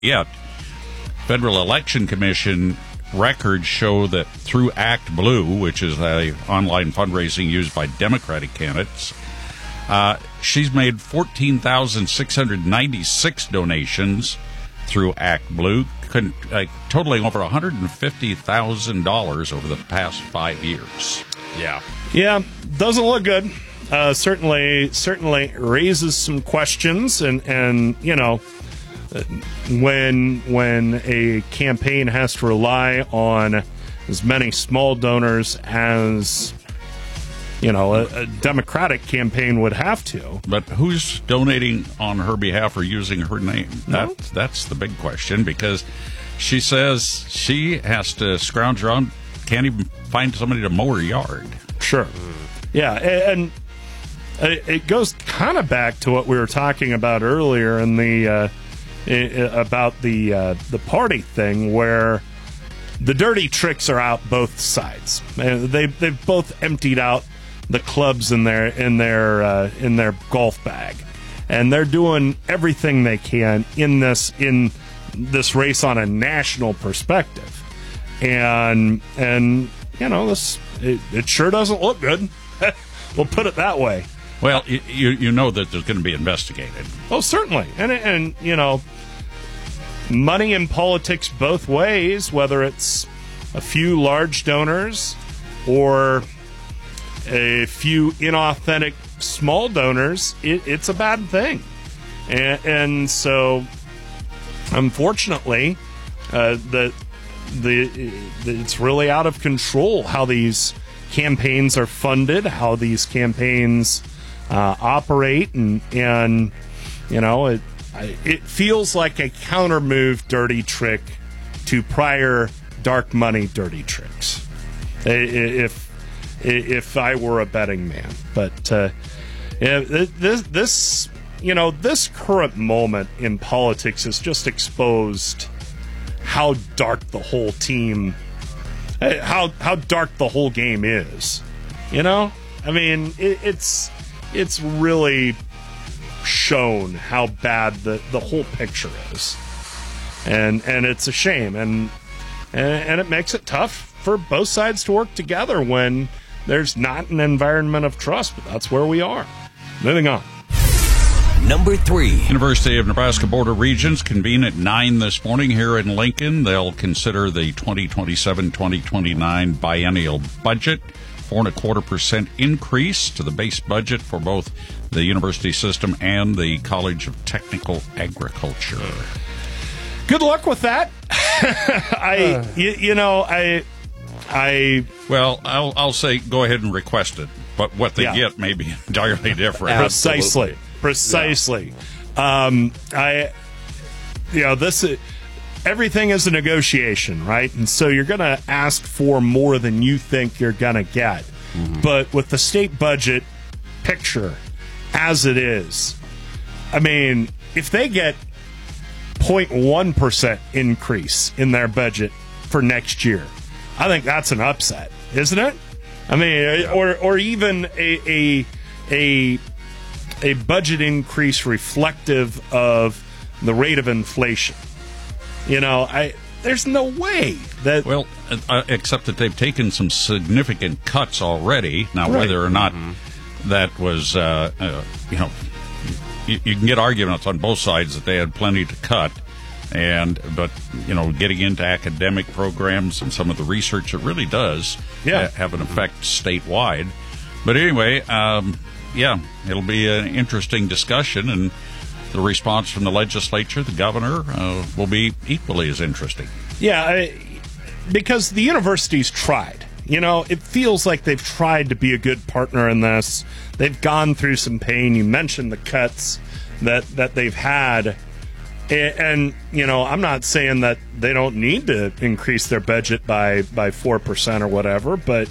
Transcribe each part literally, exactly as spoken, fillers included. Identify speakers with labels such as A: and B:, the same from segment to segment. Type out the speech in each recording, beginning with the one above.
A: yet. Federal Election Commission records show that through Act Blue, which is a online fundraising used by Democratic candidates, uh, she's made fourteen thousand six hundred ninety-six donations through Act Blue, con- uh, totaling over one hundred fifty thousand dollars over the past five years.
B: Yeah. Yeah, doesn't look good. Uh, certainly, certainly raises some questions, and, and you know, when when a campaign has to rely on as many small donors as, you know, a, a Democratic campaign would have to.
A: But who's donating on her behalf or using her name?
B: No.
A: That, that's the big question, because she says she has to scrounge around, can't even find somebody to mow her yard.
B: Sure. Yeah, and, and it goes kind of back to what we were talking about earlier in the uh, about the uh, the party thing, where the dirty tricks are out both sides. They they've both emptied out the clubs in their in their uh, in their golf bag, and they're doing everything they can in this in this race on a national perspective, and and you know this it, it sure doesn't look good. We'll put it that way.
A: Well, you you know that there's going to be investigated.
B: Oh, certainly, and and you know, money in politics both ways. Whether it's a few large donors or a few inauthentic small donors, it, it's a bad thing, and, and so unfortunately, uh, the, the the it's really out of control how these campaigns are funded, how these campaigns Uh, operate, and and you know it it feels like a counter move dirty trick to prior dark money dirty tricks. If if I were a betting man, but uh, this this you know this current moment in politics has just exposed how dark the whole team, how how dark the whole game is. You know, I mean it, it's. It's really shown how bad the, the whole picture is, and and it's a shame, and, and and it makes it tough for both sides to work together when there's not an environment of trust. But that's where we are. Moving on.
C: Number three.
A: University of Nebraska Board of Regents convene at nine this morning here in Lincoln. They'll consider the twenty twenty-seven twenty twenty-nine biennial budget. Four and a quarter percent increase to the base budget for both the university system and the College of Technical Agriculture.
B: Good luck with that. I, uh, you, you know, I, I.
A: Well, I'll I'll say go ahead and request it, but what they yeah. get may be entirely different.
B: Precisely, precisely. Yeah. Um, I, you know, this. Everything is a negotiation, right? And so you're going to ask for more than you think you're going to get. Mm-hmm. But with the state budget picture as it is, I mean, if they get zero point one percent increase in their budget for next year, I think that's an upset, isn't it? I mean, yeah. or or even a a a a budget increase reflective of the rate of inflation. You know, I there's no way that...
A: Well, uh, except that they've taken some significant cuts already. Now,
B: right.
A: whether or not
B: mm-hmm.
A: that was, uh, uh, you know, you, you can get arguments on both sides that they had plenty to cut. And, but, you know, getting into academic programs and some of the research, it really does
B: yeah.
A: ha- have an effect statewide. But anyway, um, yeah, it'll be an interesting discussion, and the response from the legislature, the governor, uh, will be equally as interesting.
B: Yeah, I, because the university's tried. You know, it feels like they've tried to be a good partner in this. They've gone through some pain. You mentioned the cuts that, that they've had. And, and, you know, I'm not saying that they don't need to increase their budget by, by four percent or whatever, but,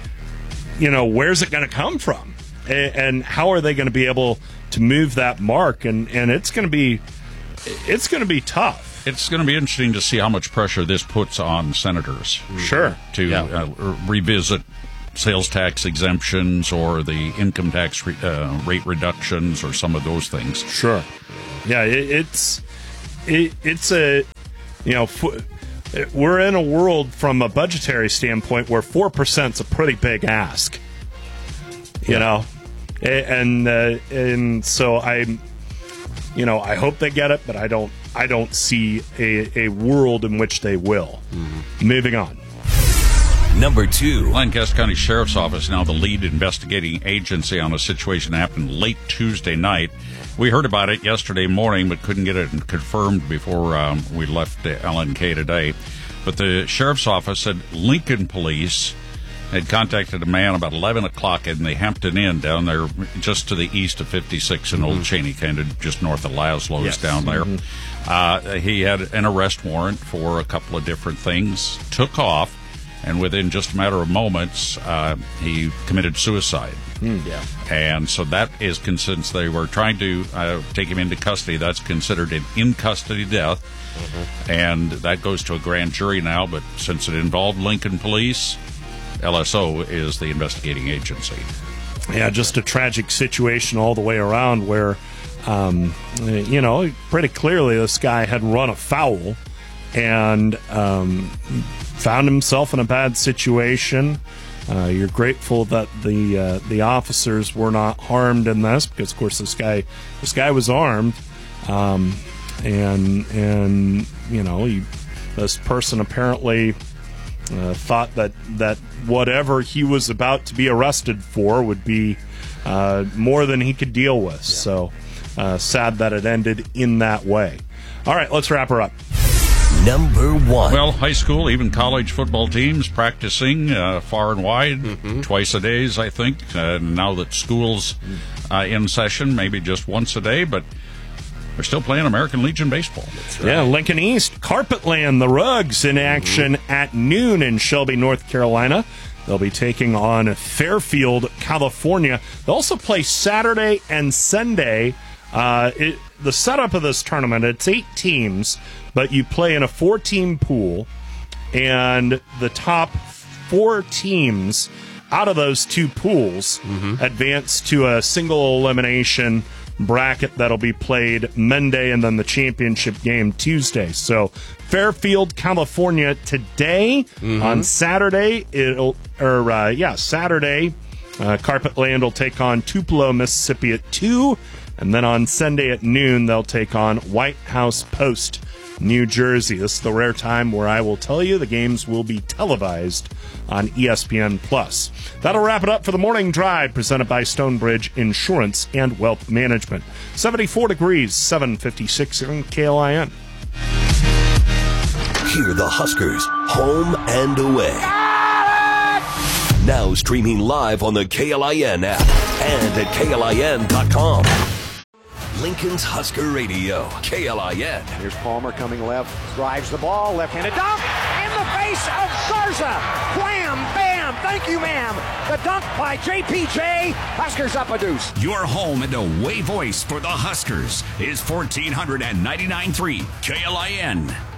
B: you know, where's it going to come from? And, and how are they going to be able to move that mark? And, and it's going to be it's going to be tough.
A: It's going to be interesting to see how much pressure this puts on senators.
B: Sure.
A: To
B: yeah.
A: uh, revisit sales tax exemptions or the income tax re- uh, rate reductions or some of those things.
B: Sure. Yeah, it, it's it, it's a, you know, f- we're in a world from a budgetary standpoint where four percent is a pretty big ask. You yeah. know, and uh, and so I, you know, I hope they get it, but I don't. I don't see a, a world in which they will. Mm-hmm. Moving on.
C: Number two.
A: Lancaster County Sheriff's Office, now the lead investigating agency on a situation that happened late Tuesday night. We heard about it yesterday morning, but couldn't get it confirmed before um, we left L N K today. But the Sheriff's Office said Lincoln Police had contacted a man about eleven o'clock in the Hampton Inn down there just to the east of fifty-six in mm-hmm. Old Cheney, kind of just north of Laszlo's yes. down there. Mm-hmm. Uh, he had an arrest warrant for a couple of different things, took off, and within just a matter of moments, uh, he committed suicide.
B: Mm, yeah.
A: And so that is, since they were trying to uh, take him into custody, that's considered an in-custody death. Mm-hmm. And that goes to a grand jury now, but since it involved Lincoln Police, L S O is the investigating agency.
B: Yeah, just a tragic situation all the way around where, um, you know, pretty clearly this guy had run afoul and um, found himself in a bad situation. Uh, you're grateful that the uh, the officers were not harmed in this because, of course, this guy this guy was armed, um, and and you know he, this person apparently uh, thought that that whatever he was about to be arrested for would be uh, more than he could deal with. Yeah. So uh, sad that it ended in that way. All right, let's wrap her up.
C: Number one.
A: Well, high school, even college football teams practicing uh, far and wide, mm-hmm. twice a day, I think. Uh, now that school's uh, in session, maybe just once a day, but they're still playing American Legion baseball.
B: Right. Yeah, Lincoln East, Carpetland, the Rugs in action mm-hmm. at noon in Shelby, North Carolina. They'll be taking on Fairfield, California. They'll also play Saturday and Sunday. Uh, it, the setup of this tournament, it's eight teams, but you play in a four-team pool, and the top four teams out of those two pools mm-hmm. advance to a single elimination bracket that'll be played Monday, and then the championship game Tuesday. So Fairfield, California today. Mm-hmm. On Saturday, it'll or uh, yeah, Saturday, uh, Carpetland will take on Tupelo, Mississippi at two. And then on Sunday at noon, they'll take on White House Post, New Jersey. This is the rare time where I will tell you the games will be televised on E S P N plus. That'll wrap it up for the morning drive presented by Stonebridge Insurance and Wealth Management. seventy-four degrees, seven fifty-six in K L I N.
C: Hear the Huskers, home and away. Now streaming live on the K L I N app and at K L I N dot com. Lincoln's Husker Radio, K L I N.
D: Here's Palmer coming left, drives the ball, left-handed dunk, in the face of Garza. Wham, bam, thank you, ma'am. The dunk by J P J. Huskers up a deuce.
E: Your home and away voice for the Huskers is fourteen ninety-nine point three K L I N.